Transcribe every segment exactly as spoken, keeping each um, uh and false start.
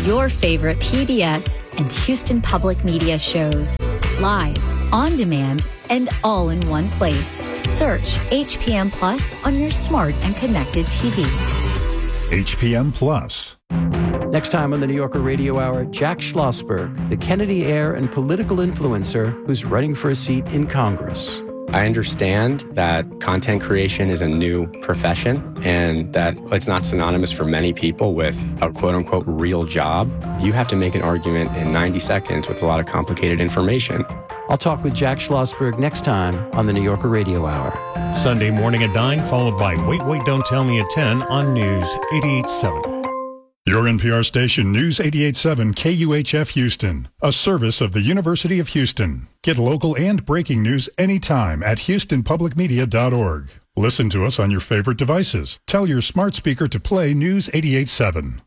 your favorite P B S and Houston Public Media shows. Live, on demand, and all in one place. Search H P M Plus on your smart and connected T Vs. H P M Plus. Next time on the New Yorker Radio Hour, Jack Schlossberg, the Kennedy heir and political influencer who's running for a seat in Congress. I understand that content creation is a new profession and that it's not synonymous for many people with a quote-unquote real job. You have to make an argument in ninety seconds with a lot of complicated information. I'll talk with Jack Schlossberg next time on the New Yorker Radio Hour. Sunday morning at nine, followed by Wait, Wait, Don't Tell Me at ten on News eighty-eight point seven. Your N P R station, News eighty-eight point seven K U H F Houston, a service of the University of Houston. Get local and breaking news anytime at houston public media dot org. Listen to us on your favorite devices. Tell your smart speaker to play News eighty-eight point seven.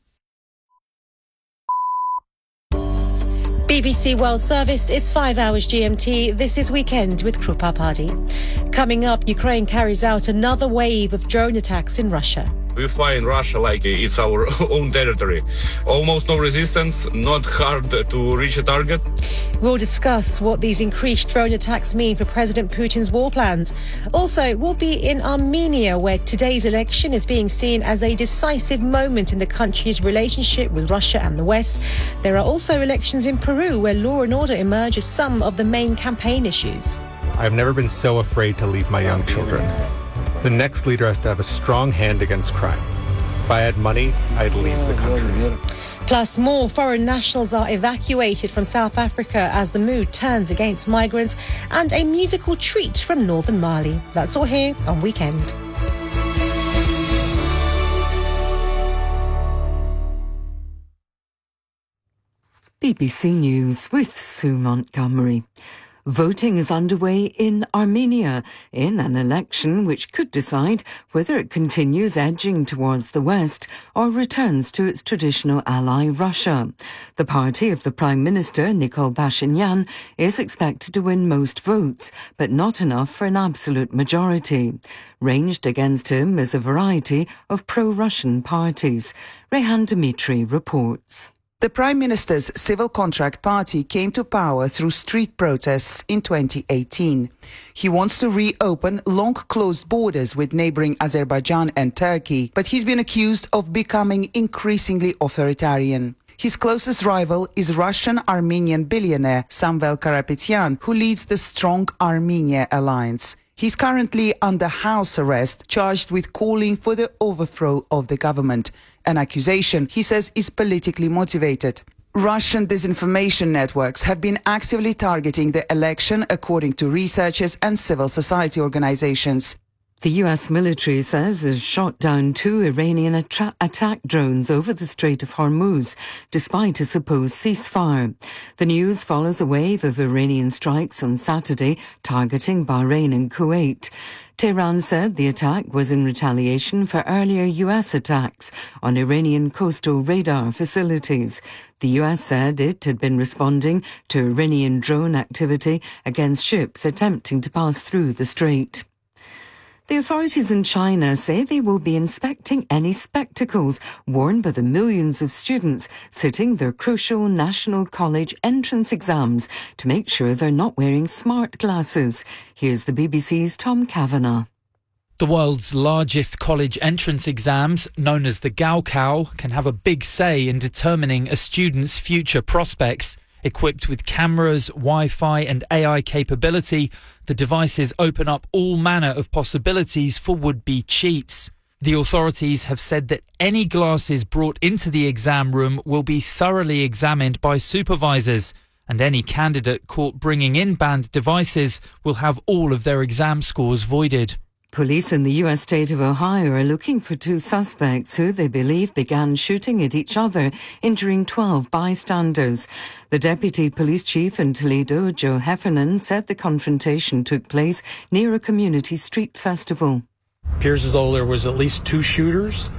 B B C World Service, it's five hours G M T. This is Weekend with Krupa Party. Coming up, Ukraine carries out another wave of drone attacks in Russia. We fly in Russia like it's our own territory. Almost no resistance, not hard to reach a target. We'll discuss what these increased drone attacks mean for President Putin's war plans. Also, we'll be in Armenia, where today's election is being seen as a decisive moment in the country's relationship with Russia and the West. There are also elections in Peru, where law and order emerge as some of the main campaign issues. I've never been so afraid to leave my young children. The next leader has to have a strong hand against crime. If I had money, I'd leave the country. Plus, more foreign nationals are evacuated from South Africa as the mood turns against migrants, and a musical treat from northern Mali. That's all here on Weekend. B B C News with Sue Montgomery. Voting is underway in Armenia in an election which could decide whether it continues edging towards the West or returns to its traditional ally Russia. The party of the Prime Minister, Nikol Pashinyan, is expected to win most votes, but not enough for an absolute majority. Ranged against him is a variety of pro-Russian parties. Rehan Dmitry reports. The Prime Minister's Civil Contract Party came to power through street protests in twenty eighteen. He wants to reopen long-closed borders with neighboring Azerbaijan and Turkey, but he's been accused of becoming increasingly authoritarian. His closest rival is Russian-Armenian billionaire Samvel Karapetyan, who leads the Strong Armenia Alliance. He's currently under house arrest, charged with calling for the overthrow of the government, an accusation he says is politically motivated. Russian disinformation networks have been actively targeting the election, according to researchers and civil society organizations. The U S military says it shot down two Iranian attra- attack drones over the Strait of Hormuz, despite a supposed ceasefire. The news follows a wave of Iranian strikes on Saturday, targeting Bahrain and Kuwait. Tehran said the attack was in retaliation for earlier U S attacks on Iranian coastal radar facilities. The U S said it had been responding to Iranian drone activity against ships attempting to pass through the strait. The authorities in China say they will be inspecting any spectacles worn by the millions of students sitting their crucial national college entrance exams to make sure they're not wearing smart glasses. Here's the B B C's Tom Kavanagh. The world's largest college entrance exams, known as the Gaokao, can have a big say in determining a student's future prospects. Equipped with cameras, Wi-Fi and A I capability, the devices open up all manner of possibilities for would-be cheats. The authorities have said that any glasses brought into the exam room will be thoroughly examined by supervisors, and any candidate caught bringing in banned devices will have all of their exam scores voided. Police in the U S state of Ohio are looking for two suspects who they believe began shooting at each other, injuring twelve bystanders. The deputy police chief in Toledo, Joe Heffernan, said the confrontation took place near a community street festival. Appears as though there was at least two shooters.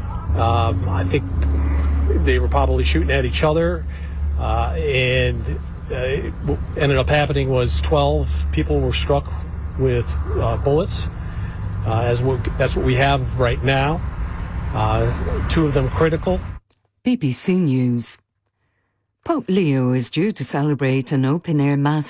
Um, I think they were probably shooting at each other, uh, and uh, what ended up happening was twelve people were struck with uh, bullets. Uh, as we, that's what we have right now. Uh, two of them critical. B B C News. Pope Leo is due to celebrate an open-air mass